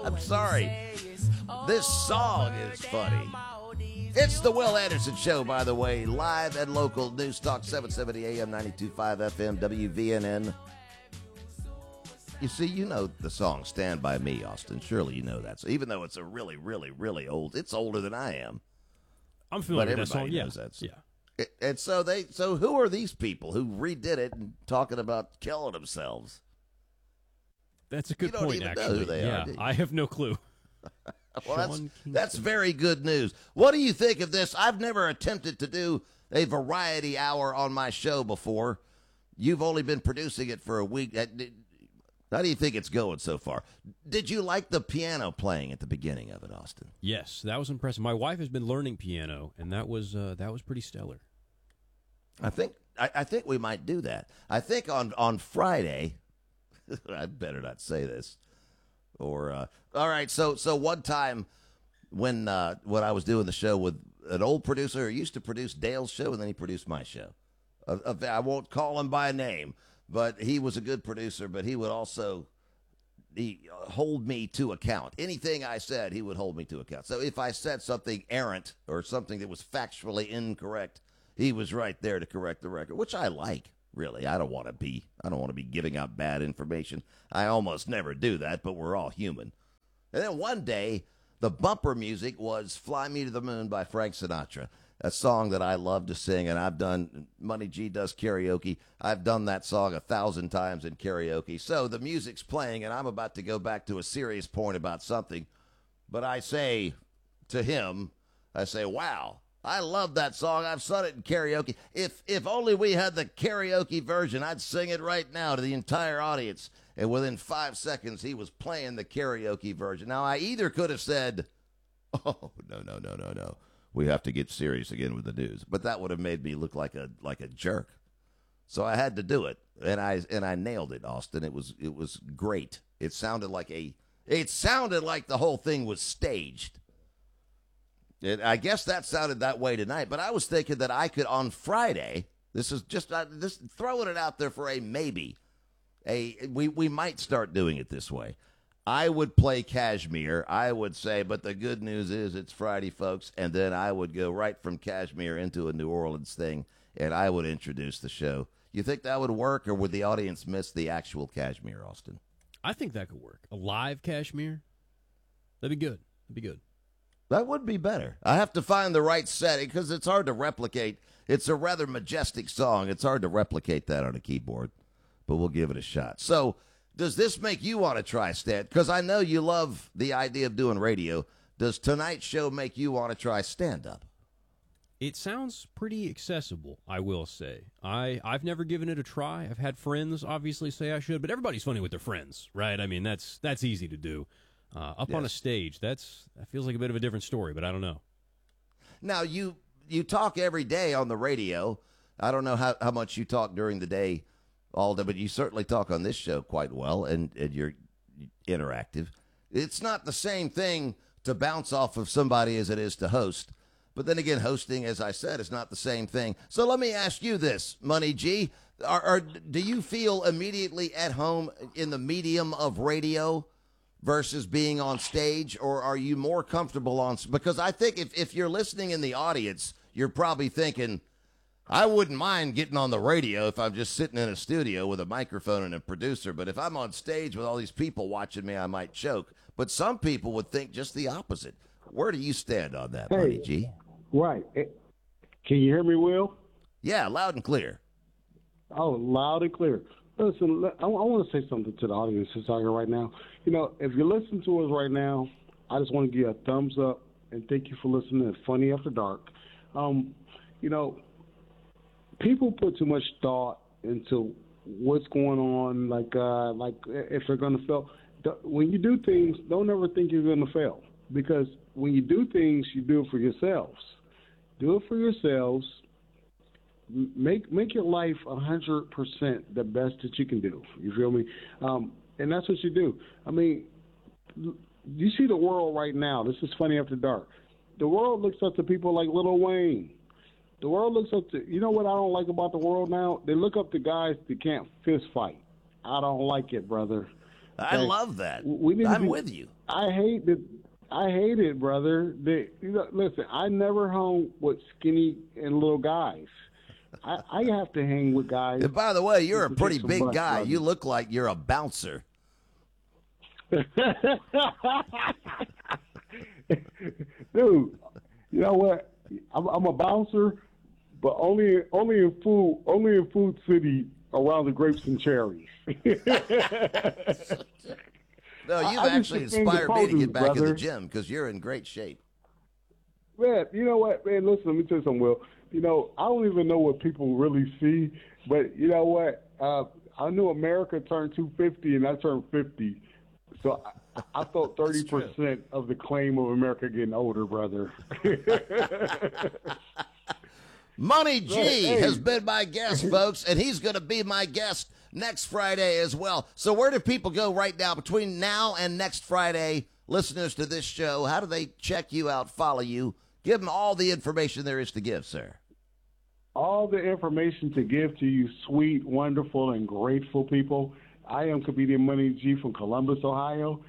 I'm sorry. This song is funny. It's the Will Anderson Show, by the way, live and local, News Talk 770 AM, 92.5 FM, WVNN. You see, you know the song Stand By Me, Austin. Surely you know that. So even though it's a really, really, really old, it's older than I am. I'm familiar with that song. Everybody knows that. Yeah. And so who are these people who redid it and talking about killing themselves? That's a good You don't point, even know actually. who they are, do you? I have no clue. Well, that's very good news. What do you think of this? I've never attempted to do a variety hour on my show before. You've only been producing it for a week. How do you think it's going so far? Did you like the piano playing at the beginning of it, Austin? Yes, that was impressive. My wife has been learning piano, and that was pretty stellar. I think we might do that. I think on Friday, I better not say this. Or all right, so one time when I was doing the show with an old producer who used to produce Dale's show, and then he produced my show. I won't call him by name, but he was a good producer. But he would also hold me to account. Anything I said, he would hold me to account. So if I said something errant or something that was factually incorrect, he was right there to correct the record, which I like. Really, I don't want to be giving out bad information. I almost never do that, but we're all human. And then one day, the bumper music was "Fly Me to the Moon" by Frank Sinatra, a song that I love to sing, and I've done. Money G does karaoke. I've done that song 1,000 times in karaoke. So the music's playing, and I'm about to go back to a serious point about something, but I say to him, "Wow. I love that song. I've sung it in karaoke. If only we had the karaoke version, I'd sing it right now to the entire audience." And within 5 seconds, he was playing the karaoke version. Now, I either could have said, "Oh, no. We have to get serious again with the news." But that would have made me look like a jerk. So I had to do it. And I nailed it, Austin. It was great. It sounded like the whole thing was staged. I guess that sounded that way tonight, but I was thinking that I could on Friday. This is just throwing it out there for a maybe. We might start doing it this way. I would play Kashmir. I would say, but the good news is it's Friday, folks, and then I would go right from Kashmir into a New Orleans thing, and I would introduce the show. You think that would work, or would the audience miss the actual Kashmir, Austin? I think that could work. A live Kashmir? That'd be good. That would be better. I have to find the right setting because it's hard to replicate. It's a rather majestic song. It's hard to replicate that on a keyboard, but we'll give it a shot. So does this make you want to try stand? Because I know you love the idea of doing radio. Does tonight's show make you want to try stand-up? It sounds pretty accessible, I will say. I've never given it a try. I've had friends obviously say I should, but everybody's funny with their friends, right? I mean, that's easy to do. Up on a stage, that feels like a bit of a different story, but I don't know. Now, you talk every day on the radio. I don't know how much you talk during the day all day, but you certainly talk on this show quite well, and you're interactive. It's not the same thing to bounce off of somebody as it is to host. But then again, hosting, as I said, is not the same thing. So let me ask you this, Money G. Do you feel immediately at home in the medium of radio versus being on stage, or are you more comfortable on? Because I think if you're listening in the audience, you're probably thinking, I wouldn't mind getting on the radio if I'm just sitting in a studio with a microphone and a producer. But if I'm on stage with all these people watching me, I might choke. But some people would think just the opposite. Where do you stand on that, Money G? Right. Can you hear me, Will? Yeah, loud and clear. Oh, loud and clear. Listen, I want to say something to the audience that's out here right now. You know, if you listen to us right now, I just want to give you a thumbs up and thank you for listening to Funny After Dark. You know, people put too much thought into what's going on, like if they're going to fail. When you do things, don't ever think you're going to fail, because when you do things, you do it for yourselves. Do it for yourselves. Make your life 100% the best that you can do. You feel me? And that's what you do. I mean, you see the world right now. This is Funny After Dark. The world looks up to people like Lil Wayne. The world looks up to, you know what I don't like about the world now? They look up to guys that can't fist fight. I don't like it, brother. I love that. I'm with you. I hate it. I hate it, brother. Listen, I never hung with skinny and little guys. I have to hang with guys. And by the way, you're a pretty big butt, guy. brother. You look like you're a bouncer. Dude, you know what? I'm a bouncer, but only in Food City around the grapes and cherries. No, you've I actually just defend inspired me to opponents, get back in the brother. gym because you're in great shape. Man, you know what, man? Listen, let me tell you something, Will. You know, I don't even know what people really see, but you know what? I knew America turned 250 and I turned 50. So I felt 30% of the claim of America getting older, brother. Money G Hey. has been my guest, folks, and he's going to be my guest next Friday as well. So where do people go right now between now and next Friday, listeners to this show? How do they check you out, follow you? Give them all the information there is to give, sir. All the information to give to you sweet, wonderful, and grateful people. I am comedian Money G from Columbus, Ohio.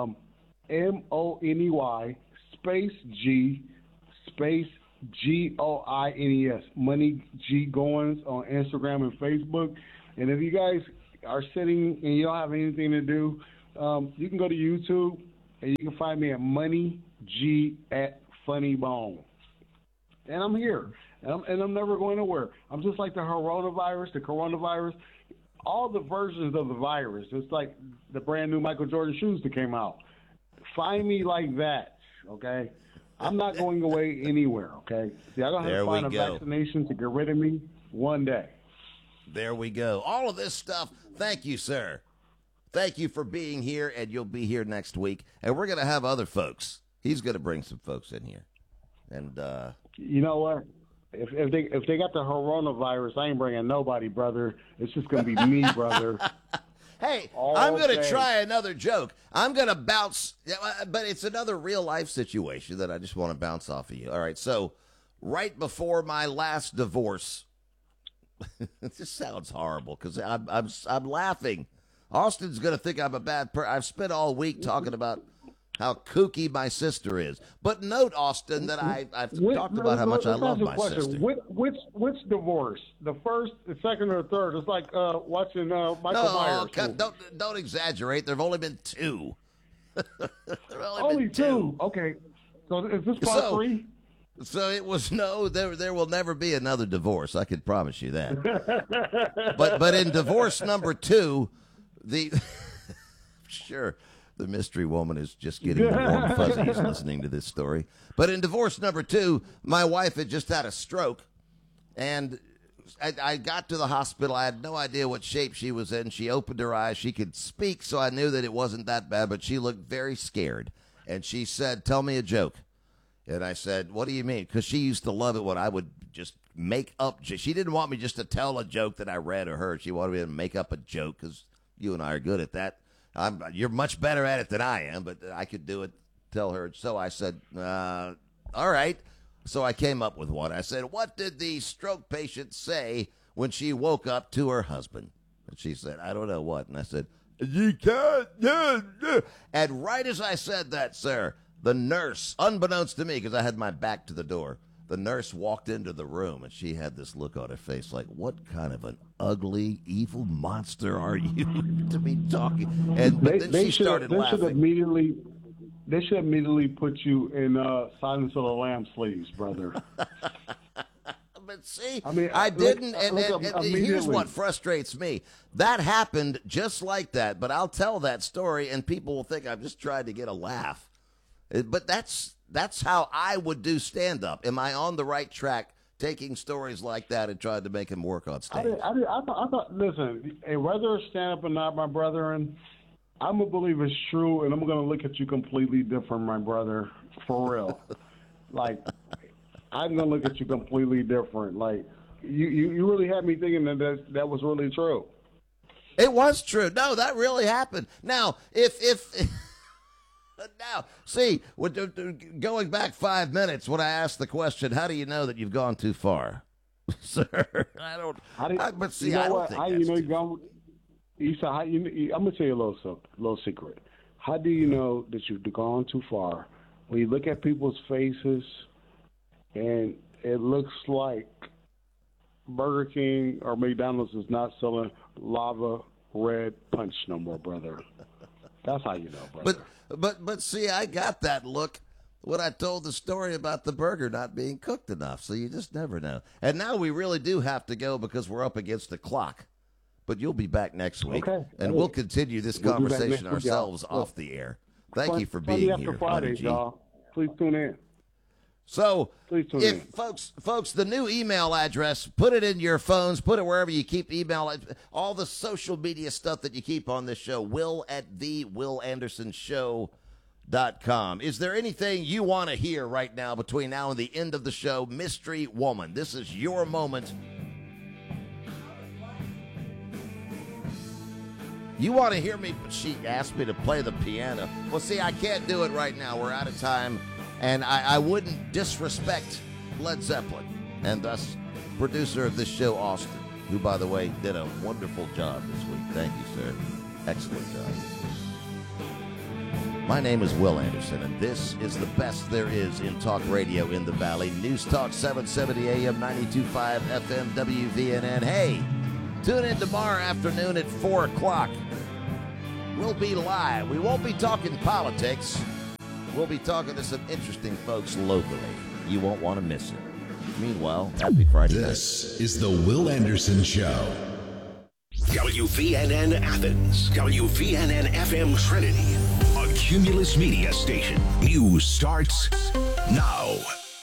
MONEY space G space GOINES. Money G Goins on Instagram and Facebook. And if you guys are sitting and you don't have anything to do, you can go to YouTube and you can find me at Money G at Funny Bone. And I'm here. And I'm never going nowhere. I'm just like the coronavirus, all the versions of the virus. It's like the brand new Michael Jordan shoes that came out. Find me like that, okay? I'm not going away anywhere, okay? See, I don't have There to we find a go. vaccination to get rid of me one day. There we go. All of this stuff. Thank you, sir. Thank you for being here, and you'll be here next week. And we're going to have other folks. He's going to bring some folks in here. And You know what? If they got the coronavirus, I ain't bringing nobody, brother. It's just going to be me, brother. hey, All I'm going to day. try another joke. I'm going to bounce, but it's another real life situation that I just want to bounce off of you. All right, so right before my last divorce, this sounds horrible because I'm laughing. Austin's going to think I'm a bad person. I've spent all week talking about how kooky my sister is. But note, Austin, that I've talked about how much I love my sister. Which divorce? The first, the second, or the third? It's like watching Michael Myers. Don't exaggerate. There have only been two. Only been two. Okay. So is this part So- three? So it was there will never be another divorce. I can promise you that. but in divorce number 2, sure, the mystery woman is just getting the warm fuzzies listening to this story. But in divorce number 2, my wife had just had a stroke, and I got to the hospital. I had no idea what shape she was in. She opened her eyes. She could speak, so I knew that it wasn't that bad, but she looked very scared. And she said, "Tell me a joke." And I said, "What do you mean?" Because she used to love it when I would just make up. She didn't want me just to tell a joke that I read or heard. She wanted me to make up a joke because you and I are good at that. You're much better at it than I am, but I could do it, tell her. So I said, all right. So I came up with one. I said, "What did the stroke patient say when she woke up to her husband?" And she said, "I don't know what." And I said, "You can't." And right as I said that, sir, the nurse, unbeknownst to me, because I had my back to the door, the nurse walked into the room, and she had this look on her face like, "What kind of an ugly, evil monster are you to be talking?" And but then she started laughing. They should immediately put you in Silence of the Lambs sleeves, brother. But see, I mean, I didn't, and here's immediately. what frustrates me. That happened just like that, but I'll tell that story, and people will think I've just tried to get a laugh. But that's how I would do stand-up. Am I on the right track taking stories like that and trying to make them work on stage? I thought, listen, whether it's stand-up or not, my brother, and I'm going to believe it's true, and I'm going to look at you completely different, my brother, for real. Like, I'm going to look at you completely different. Like, you really had me thinking that was really true. It was true. No, that really happened. Now, if now, see, going back 5 minutes when I asked the question, how do you know that you've gone too far? Sir, I don't. But see, I don't think that's too far. Issa, I'm gonna tell you a little secret. How do you know that you've gone too far when you look at people's faces and it looks like Burger King or McDonald's is not selling lava red punch no more, brother? That's how you know, brother. But see, I got that look when I told the story about the burger not being cooked enough. So you just never know. And now we really do have to go because we're up against the clock. But you'll be back next week, and we'll continue this conversation ourselves off the air. Thank you for being here. After Fridays, y'all. Please tune in. So, folks, the new email address, put it in your phones, put it wherever you keep email, all the social media stuff that you keep on this show, will@thewillandersonshow.com. Is there anything you want to hear right now between now and the end of the show? Mystery Woman, this is your moment. You want to hear me? She asked me to play the piano. Well, see, I can't do it right now. We're out of time. And I wouldn't disrespect Led Zeppelin, and thus producer of this show, Austin, who, by the way, did a wonderful job this week. Thank you, sir. Excellent job. My name is Will Anderson, and this is the best there is in talk radio in the Valley. News Talk 770 AM, 92.5 FM, WVNN. Hey, tune in tomorrow afternoon at 4 o'clock. We'll be live. We won't be talking politics. We'll be talking to some interesting folks locally. You won't want to miss it. Meanwhile, happy Friday night. This is the Will Anderson Show. WVNN Athens, WVNN FM Trinity, a Cumulus Media station. News starts now.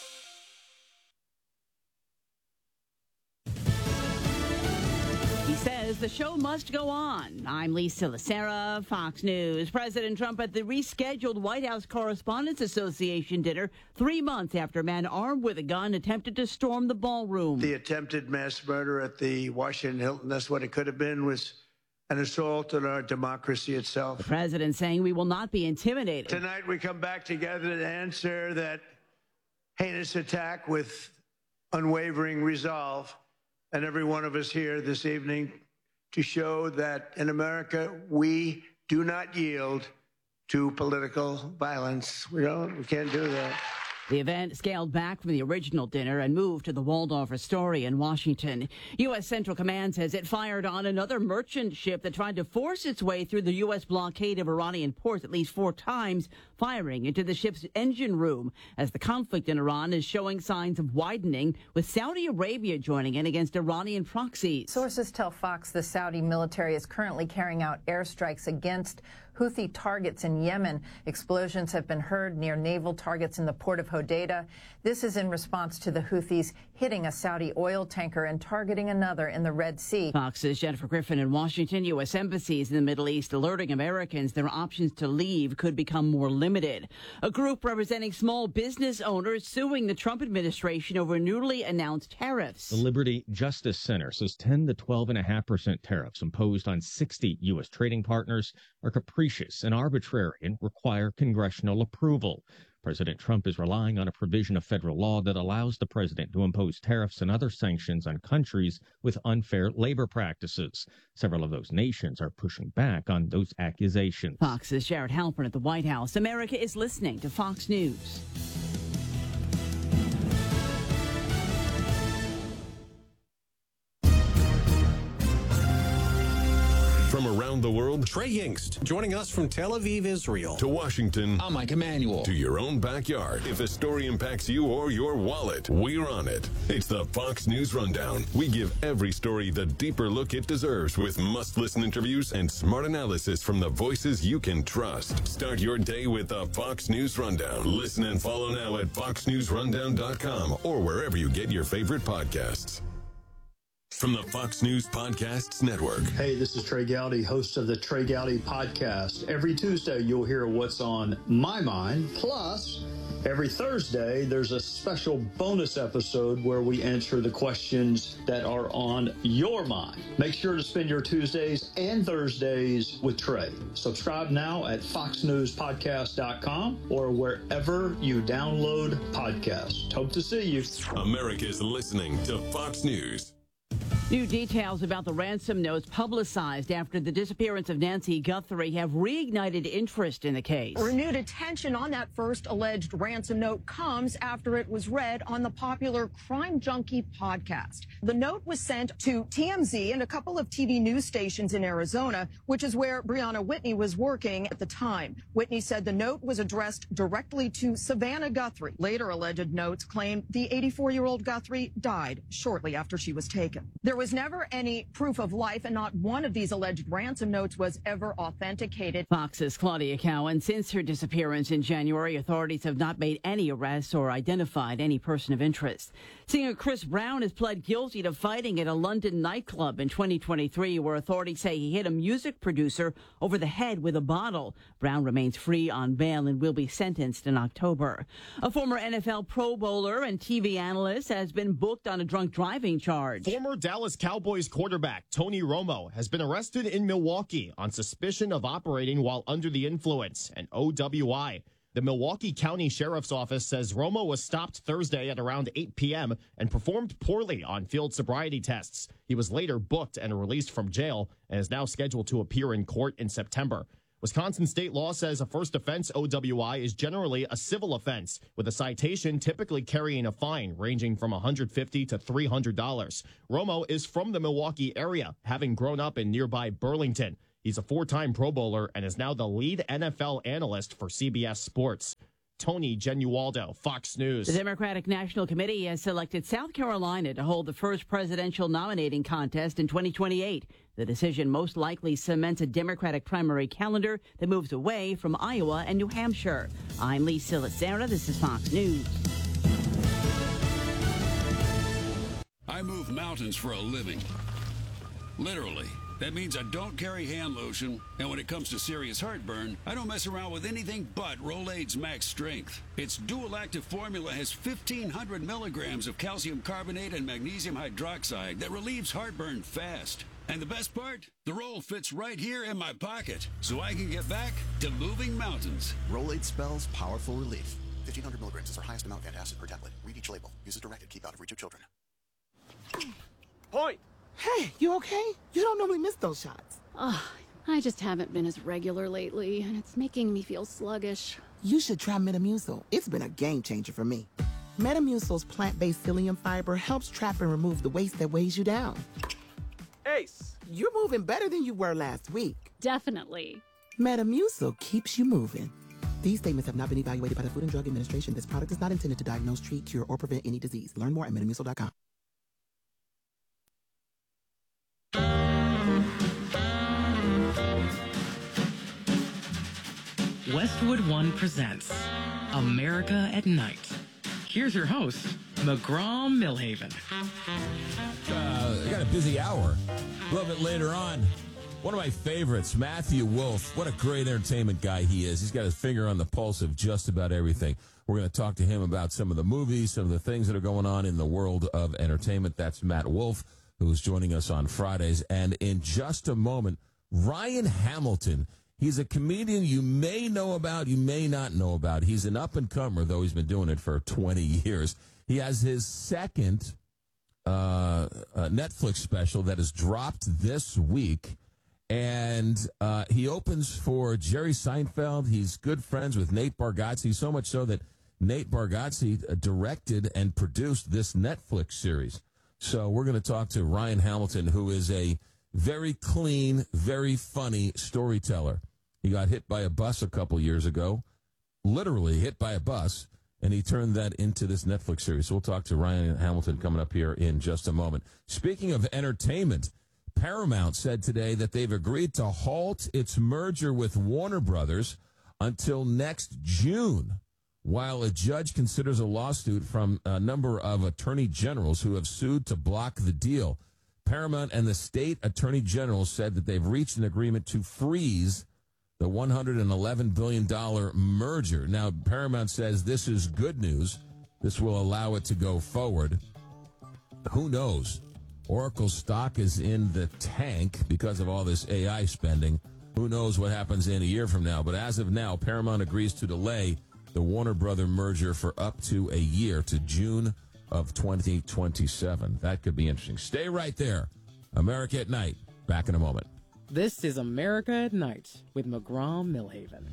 He says the show must go on. I'm Lisa Lacera, Fox News. President Trump at the rescheduled White House Correspondents Association dinner 3 months after a man armed with a gun attempted to storm the ballroom. The attempted mass murder at the Washington Hilton, that's what it could have been, was an assault on our democracy itself. The president saying we will not be intimidated. Tonight we come back together to answer that heinous attack with unwavering resolve. And every one of us here this evening to show that in America, we do not yield to political violence. We can't do that. The event scaled back from the original dinner and moved to the Waldorf Astoria in Washington. U.S. Central Command says it fired on another merchant ship that tried to force its way through the U.S. blockade of Iranian ports at least 4 times, firing into the ship's engine room as the conflict in Iran is showing signs of widening, with Saudi Arabia joining in against Iranian proxies. Sources tell Fox the Saudi military is currently carrying out airstrikes against Houthi targets in Yemen. Explosions have been heard near naval targets in the port of Hodeidah. This is in response to the Houthis hitting a Saudi oil tanker and targeting another in the Red Sea. Fox's Jennifer Griffin in Washington. U.S. embassies in the Middle East alerting Americans their options to leave could become more limited. A group representing small business owners suing the Trump administration over newly announced tariffs. The Liberty Justice Center says 10 to 12.5% tariffs imposed on 60 U.S. trading partners are capricious and arbitrary and require congressional approval. President Trump is relying on a provision of federal law that allows the president to impose tariffs and other sanctions on countries with unfair labor practices. Several of those nations are pushing back on those accusations. Fox's Jared Halpern at the White House. America is listening to Fox News. From around the world, Trey Yingst, joining us from Tel Aviv, Israel. to Washington, I'm Mike Emanuel. to your own backyard. If a story impacts you or your wallet, we're on it. It's the Fox News Rundown. We give every story the deeper look it deserves with must-listen interviews and smart analysis from the voices you can trust. Start your day with the Fox News Rundown. Listen and follow now at foxnewsrundown.com or wherever you get your favorite podcasts. From the Fox News Podcasts Network. Hey, this is Trey Gowdy, host of the Trey Gowdy Podcast. Every Tuesday, you'll hear what's on my mind. Plus, every Thursday, there's a special bonus episode where we answer the questions that are on your mind. Make sure to spend your Tuesdays and Thursdays with Trey. Subscribe now at foxnewspodcast.com or wherever you download podcasts. Hope to see you. America's listening to Fox News. New details about the ransom notes publicized after the disappearance of Nancy Guthrie have reignited interest in the case. Renewed attention on that first alleged ransom note comes after it was read on the popular Crime Junkie podcast. The note was sent to TMZ and a couple of TV news stations in Arizona, which is where Brianna Whitney was working at the time. Whitney said the note was addressed directly to Savannah Guthrie. Later alleged notes claim the 84-year-old Guthrie died shortly after she was taken. There was never any proof of life, and not one of these alleged ransom notes was ever authenticated. Fox's Claudia Cowan. Since her disappearance in January, authorities have not made any arrests or identified any person of interest. Singer Chris Brown has pled guilty to fighting at a London nightclub in 2023, where authorities say he hit a music producer over the head with a bottle. Brown remains free on bail and will be sentenced in October. A former NFL Pro Bowler and TV analyst has been booked on a drunk driving charge. Former Dallas Cowboys quarterback Tony Romo has been arrested in Milwaukee on suspicion of operating while under the influence, an OWI. The Milwaukee County Sheriff's Office says Romo was stopped Thursday at around 8 p.m. and performed poorly on field sobriety tests. He was later booked and released from jail and is now scheduled to appear in court in September. Wisconsin state law says a first offense OWI is generally a civil offense, with a citation typically carrying a fine ranging from $150 to $300. Romo is from the Milwaukee area, having grown up in nearby Burlington. He's a four-time Pro Bowler and is now the lead NFL analyst for CBS Sports. Tony Genualdo, Fox News. The Democratic National Committee has selected South Carolina to hold the first presidential nominating contest in 2028. The decision most likely cements a Democratic primary calendar that moves away from Iowa and New Hampshire. I'm Lee Silicera. This is Fox News. I move mountains for a living. Literally. That means I don't carry hand lotion, and when it comes to serious heartburn, I don't mess around with anything but Rolaids Max Strength. Its dual active formula has 1,500 milligrams of calcium carbonate and magnesium hydroxide that relieves heartburn fast. And the best part? The roll fits right here in my pocket, so I can get back to moving mountains. Rolaids spells powerful relief. 1,500 milligrams is our highest amount of antacid per tablet. Read each label. Use as directed. Keep out of reach of children. Point. Hey, you okay? You don't normally miss those shots. I just haven't been as regular lately, and it's making me feel sluggish. You should try Metamucil. It's been a game changer for me. Metamucil's plant-based psyllium fiber helps trap and remove the waste that weighs you down. Ace, you're moving better than you were last week. Definitely. Metamucil keeps you moving. These statements have not been evaluated by the Food and Drug Administration. This product is not intended to diagnose, treat, cure, or prevent any disease. Learn more at Metamucil.com. Westwood One presents America at Night. Here's your host, McGraw Millhaven. I got a busy hour. A little bit later on, one of my favorites, Matthew Wolf. What a great entertainment guy he is. He's got his finger on the pulse of just about everything. We're going to talk to him about some of the movies, some of the things that are going on in the world of entertainment. That's Matt Wolf, who's joining us on Fridays. And in just a moment, Ryan Hamilton. He's a comedian you may know about, you may not know about. He's an up-and-comer, though he's been doing it for 20 years. He has his second Netflix special that is dropped this week, and he opens for Jerry Seinfeld. He's good friends with Nate Bargatze, so much so that Nate Bargatze directed and produced this Netflix series. So we're going to talk to Ryan Hamilton, who is a very clean, very funny storyteller. He got hit by a bus a couple years ago, literally hit by a bus, and he turned that into this Netflix series. So we'll talk to Ryan Hamilton coming up here in just a moment. Speaking of entertainment, Paramount said today that they've agreed to halt its merger with Warner Brothers until next June, while a judge considers a lawsuit from a number of attorney generals who have sued to block the deal. Paramount and the state attorney general said that they've reached an agreement to freeze the $111 billion merger. Now, Paramount says this is good news. This will allow it to go forward. Who knows? Oracle's stock is in the tank because of all this AI spending. Who knows what happens in a year from now? But as of now, Paramount agrees to delay the Warner Brother merger for up to a year to June of 2027. That could be interesting. Stay right there. America at Night. Back in a moment. This is America at Night with McGraw-Millhaven.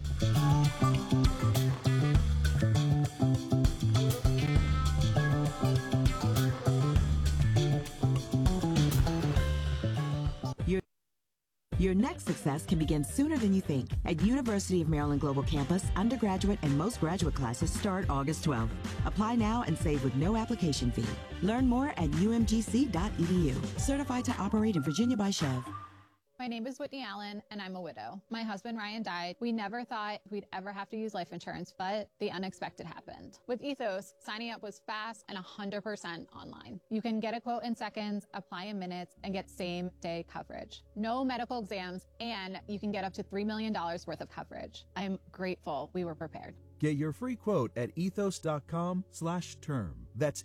Your next success can begin sooner than you think. At University of Maryland Global Campus, undergraduate and most graduate classes start August 12th. Apply now and save with no application fee. Learn more at umgc.edu. Certified to operate in Virginia by Chev. My name is Whitney Allen, and I'm a widow. My husband, Ryan, died. We never thought we'd ever have to use life insurance, but the unexpected happened. With Ethos, signing up was fast and 100% online. You can get a quote in seconds, apply in minutes, and get same-day coverage. No medical exams, and you can get up to $3 million worth of coverage. I'm grateful we were prepared. Get your free quote at ethos.com/term. That's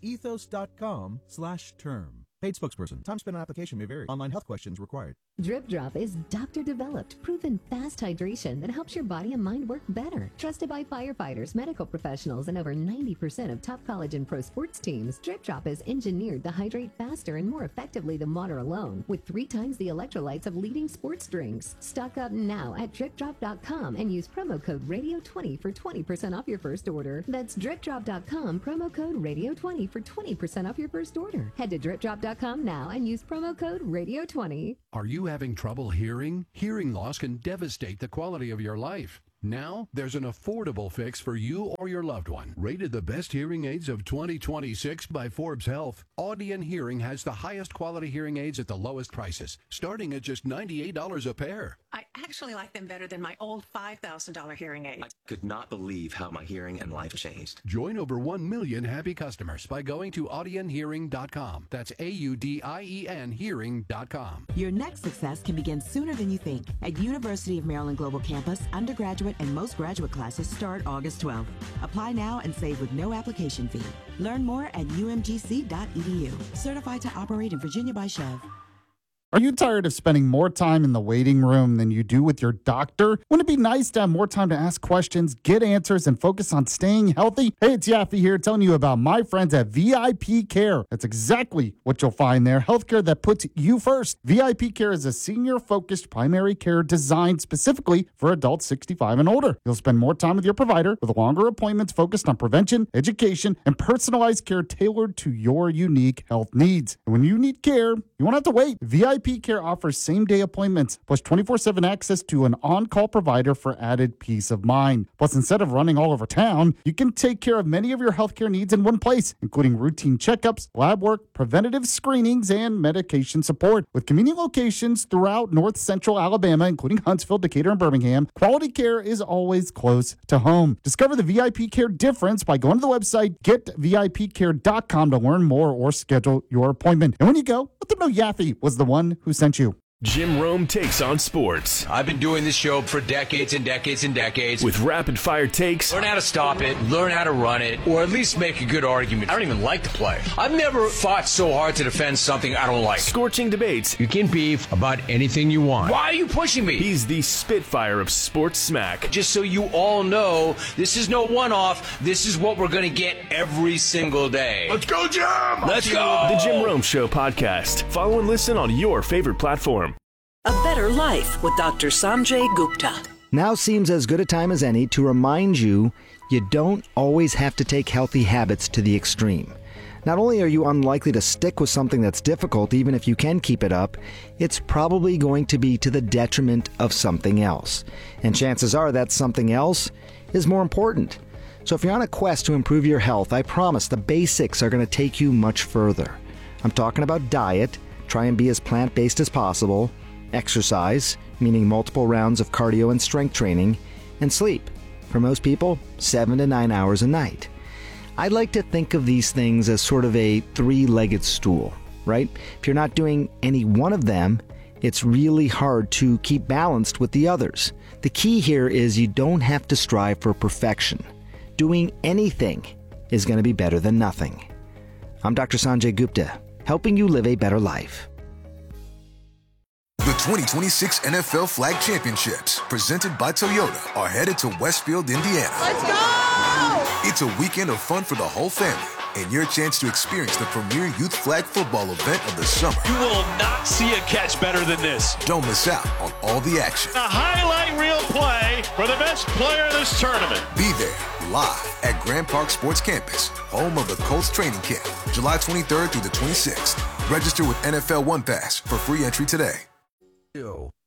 ethos.com/term. Paid spokesperson. Time spent on application may vary. Online health questions required. Drip Drop is doctor-developed, proven fast hydration that helps your body and mind work better. Trusted by firefighters, medical professionals, and over 90% of top college and pro sports teams, Drip Drop is engineered to hydrate faster and more effectively than water alone, with 3 times the electrolytes of leading sports drinks. Stock up now at dripdrop.com and use promo code RADIO20 for 20% off your first order. That's dripdrop.com, promo code RADIO20 for 20% off your first order. Head to dripdrop.com now and use promo code RADIO20. Are you having trouble hearing? Hearing loss can devastate the quality of your life. Now, there's an affordable fix for you or your loved one. Rated the best hearing aids of 2026 by Forbes Health, Audion Hearing has the highest quality hearing aids at the lowest prices, starting at just $98 a pair. I actually like them better than my old $5,000 hearing aid. I could not believe how my hearing and life changed. Join over 1 million happy customers by going to audionhearing.com. That's AUDIEN hearing.com. Your next success can begin sooner than you think. At University of Maryland Global Campus, undergraduate and most graduate classes start August 12th. Apply now and save with no application fee. Learn more at umgc.edu. Certified to operate in Virginia by Chev. Are you tired of spending more time in the waiting room than you do with your doctor? Wouldn't it be nice to have more time to ask questions, get answers, and focus on staying healthy? Hey, it's Yaffe here telling you about my friends at VIP Care. That's exactly what you'll find there. Healthcare that puts you first. VIP Care is a senior-focused primary care designed specifically for adults 65 and older. You'll spend more time with your provider with longer appointments focused on prevention, education, and personalized care tailored to your unique health needs. And when you need care, you won't have to wait. VIP Care offers same-day appointments, plus 24/7 access to an on-call provider for added peace of mind. Plus, instead of running all over town, you can take care of many of your healthcare needs in one place, including routine checkups, lab work, preventative screenings, and medication support. With convenient locations throughout North Central Alabama, including Huntsville, Decatur, and Birmingham, quality care is always close to home. Discover the VIP Care difference by going to the website getvipcare.com to learn more or schedule your appointment. And when you go, let them know Yaffe was the one who sent you. Jim Rome takes on sports. I've been doing this show for decades and decades and decades. With rapid-fire takes. Learn how to stop it, learn how to run it, or at least make a good argument. I don't even like to play. I've never fought so hard to defend something I don't like. Scorching debates. You can beef about anything you want. Why are you pushing me? He's the Spitfire of sports smack. Just so you all know, this is no one-off. This is what we're going to get every single day. Let's go, Jim! Let's go! The Jim Rome Show podcast. Follow and listen on your favorite platform. A Better Life with Dr. Sanjay Gupta. Now seems as good a time as any to remind you don't always have to take healthy habits to the extreme. Not only are you unlikely to stick with something that's difficult, even if you can keep it up, it's probably going to be to the detriment of something else. And chances are that something else is more important. So if you're on a quest to improve your health, I promise the basics are going to take you much further. I'm talking about diet, try and be as plant-based as possible, exercise, meaning multiple rounds of cardio and strength training, and sleep. For most people, 7 to 9 hours a night. I'd like to think of these things as sort of a 3-legged stool, right? If you're not doing any one of them, it's really hard to keep balanced with the others. The key here is you don't have to strive for perfection. Doing anything is going to be better than nothing. I'm Dr. Sanjay Gupta, helping you live a better life. The 2026 NFL Flag Championships, presented by Toyota, are headed to Westfield, Indiana. Let's go! It's a weekend of fun for the whole family. and your chance to experience the premier youth flag football event of the summer. You will not see a catch better than this. Don't miss out on all the action. A highlight reel play for the best player of this tournament. Be there live at Grand Park Sports Campus, home of the Colts training camp, July 23rd through the 26th. Register with NFL One Pass for free entry today.